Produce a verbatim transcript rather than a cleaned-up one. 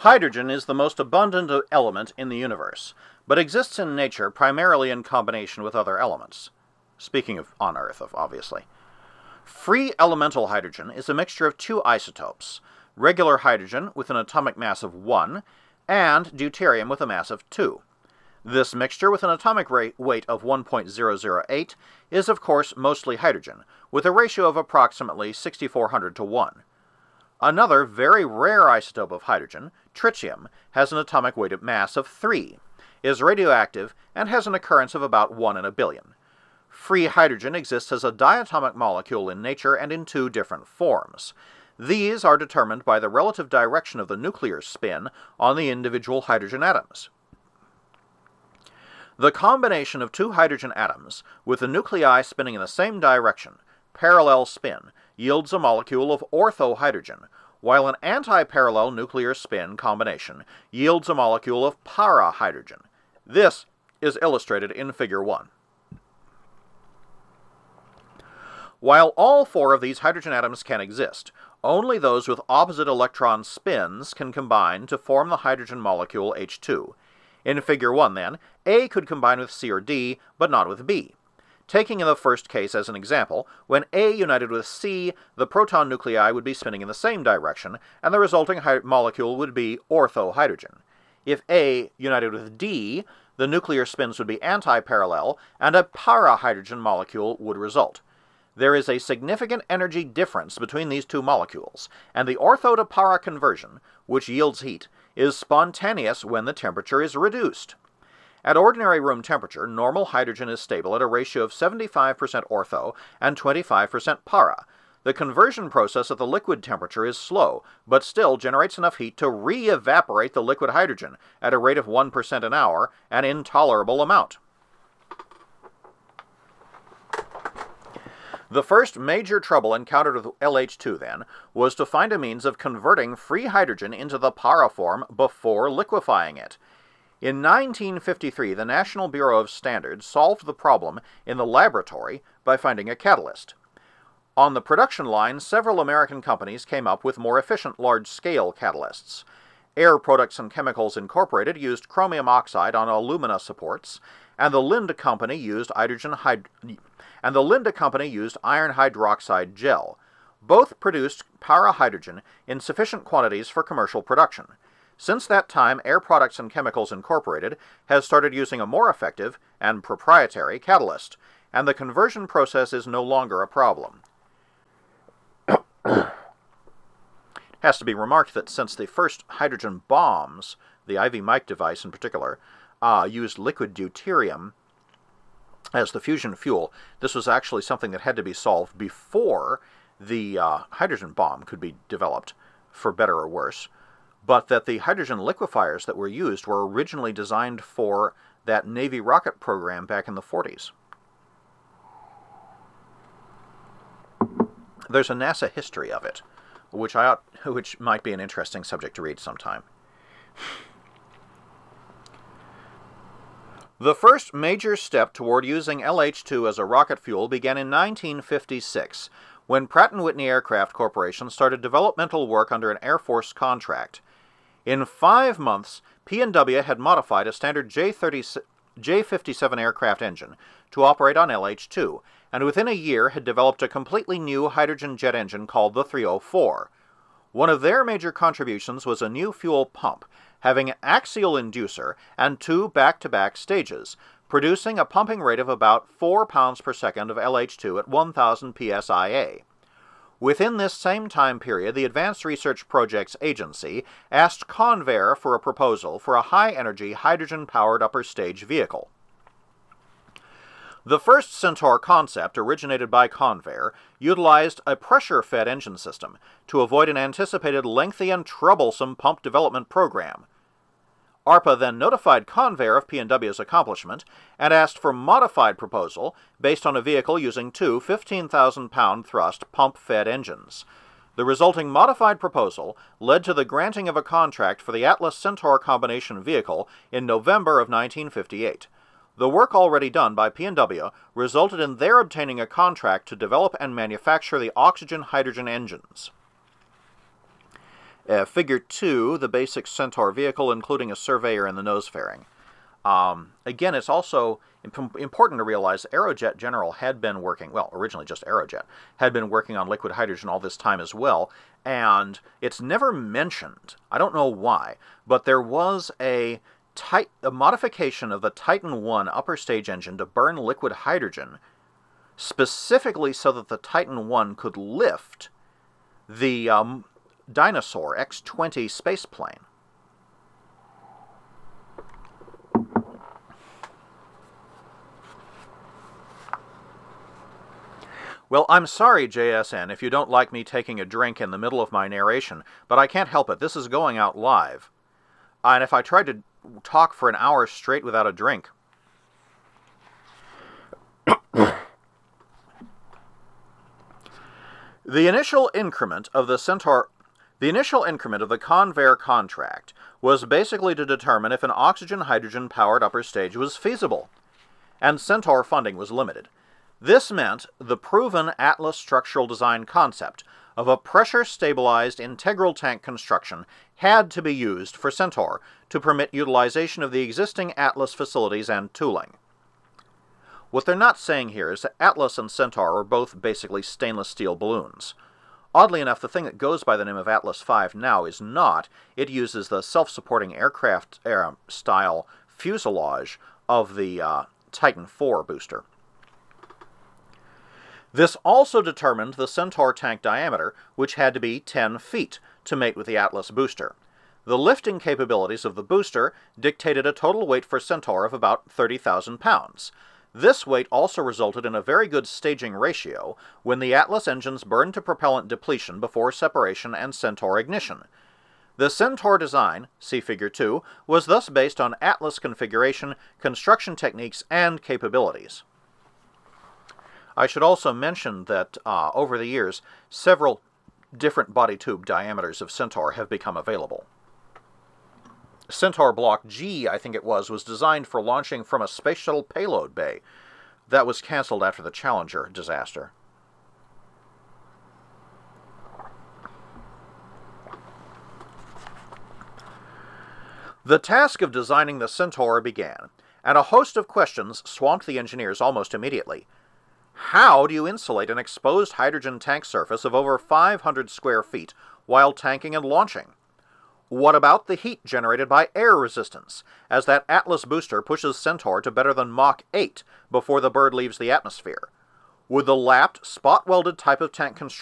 Hydrogen is the most abundant element in the universe, but exists in nature primarily in combination with other elements. Speaking of on Earth, obviously. Free elemental hydrogen is a mixture of two isotopes, regular hydrogen with an atomic mass of one, and deuterium with a mass of two. This mixture with an atomic weight of one point zero zero eight is of course mostly hydrogen, with a ratio of approximately sixty-four hundred to one. Another very rare isotope of hydrogen, tritium, has an atomic weight of mass of three, is radioactive, and has an occurrence of about one in a billion. Free hydrogen exists as a diatomic molecule in nature and in two different forms. These are determined by the relative direction of the nuclear spin on the individual hydrogen atoms. The combination of two hydrogen atoms, with the nuclei spinning in the same direction, parallel spin, yields a molecule of orthohydrogen, while an anti-parallel nuclear spin combination yields a molecule of parahydrogen. This is illustrated in Figure one. While all four of these hydrogen atoms can exist, only those with opposite electron spins can combine to form the hydrogen molecule H two. In Figure one, then, A could combine with C or D, but not with B. Taking the first case as an example, when A united with C, the proton nuclei would be spinning in the same direction, and the resulting molecule would be orthohydrogen. If A united with D, the nuclear spins would be anti-parallel, and a parahydrogen molecule would result. There is a significant energy difference between these two molecules, and the ortho to para conversion, which yields heat, is spontaneous when the temperature is reduced. At ordinary room temperature, normal hydrogen is stable at a ratio of seventy-five percent ortho and twenty-five percent para. The conversion process at the liquid temperature is slow, but still generates enough heat to re-evaporate the liquid hydrogen at a rate of one percent an hour, an intolerable amount. The first major trouble encountered with L H two, then, was to find a means of converting free hydrogen into the para form before liquefying it. In nineteen fifty-three, the National Bureau of Standards solved the problem in the laboratory by finding a catalyst. On the production line, several American companies came up with more efficient large-scale catalysts. Air Products and Chemicals Incorporated used chromium oxide on alumina supports, and the Linde Company used hydrogen hyd- and the Linde Company used iron hydroxide gel. Both produced parahydrogen in sufficient quantities for commercial production. Since that time, Air Products and Chemicals Incorporated has started using a more effective and proprietary catalyst, and the conversion process is no longer a problem. It has to be remarked that since the first hydrogen bombs, the Ivy Mike device in particular, uh, used liquid deuterium as the fusion fuel, this was actually something that had to be solved before the uh, hydrogen bomb could be developed, for better or worse. But that the hydrogen liquefiers that were used were originally designed for that Navy rocket program back in the forties. There's a NASA history of it, which I ought, which might be an interesting subject to read sometime. The first major step toward using L H two as a rocket fuel began in nineteen fifty-six, when Pratt and Whitney Aircraft Corporation started developmental work under an Air Force contract. In five months, P and W had modified a standard J fifty-seven aircraft engine to operate on L H two, and within a year had developed a completely new hydrogen jet engine called the three oh four. One of their major contributions was a new fuel pump, having an axial inducer and two back-to-back stages, producing a pumping rate of about four pounds per second of L H two at one thousand P S I A. Within this same time period, the Advanced Research Projects Agency asked Convair for a proposal for a high-energy, hydrogen-powered upper-stage vehicle. The first Centaur concept, originated by Convair, utilized a pressure-fed engine system to avoid an anticipated lengthy and troublesome pump development program. ARPA then notified Convair of P and W's accomplishment and asked for a modified proposal based on a vehicle using two fifteen thousand pound thrust pump-fed engines. The resulting modified proposal led to the granting of a contract for the Atlas Centaur combination vehicle in November of nineteen fifty-eight. The work already done by P and W resulted in their obtaining a contract to develop and manufacture the oxygen-hydrogen engines. Uh, figure two, the basic Centaur vehicle, including a surveyor in the nose fairing. Um, again, it's also imp- important to realize Aerojet General had been working, well, originally just Aerojet, had been working on liquid hydrogen all this time as well, and it's never mentioned, I don't know why, but there was a, tit- a modification of the Titan one upper stage engine to burn liquid hydrogen, specifically so that the Titan one could lift the um, Dyna-Soar X twenty spaceplane. Well, I'm sorry, J S N, if you don't like me taking a drink in the middle of my narration, but I can't help it. This is going out live. And if I tried to talk for an hour straight without a drink... The initial increment of the Centaur... The initial increment of the Convair contract was basically to determine if an oxygen-hydrogen-powered upper stage was feasible, and Centaur funding was limited. This meant the proven Atlas structural design concept of a pressure-stabilized integral tank construction had to be used for Centaur to permit utilization of the existing Atlas facilities and tooling. What they're not saying here is that Atlas and Centaur are both basically stainless steel balloons. Oddly enough, the thing that goes by the name of Atlas five now is not. It uses the self-supporting aircraft-style fuselage of the uh, Titan four booster. This also determined the Centaur tank diameter, which had to be ten feet to mate with the Atlas booster. The lifting capabilities of the booster dictated a total weight for Centaur of about thirty thousand pounds. This weight also resulted in a very good staging ratio when the Atlas engines burned to propellant depletion before separation and Centaur ignition. The Centaur design, see Figure two, was thus based on Atlas configuration, construction techniques, and capabilities. I should also mention that uh, over the years, several different body tube diameters of Centaur have become available. Centaur Block G, I think it was, was designed for launching from a space shuttle payload bay. That was canceled after the Challenger disaster. The task of designing the Centaur began, and a host of questions swamped the engineers almost immediately. How do you insulate an exposed hydrogen tank surface of over five hundred square feet while tanking and launching? What about the heat generated by air resistance, as that Atlas booster pushes Centaur to better than Mach eight before the bird leaves the atmosphere? Would the lapped, spot-welded type of tank construction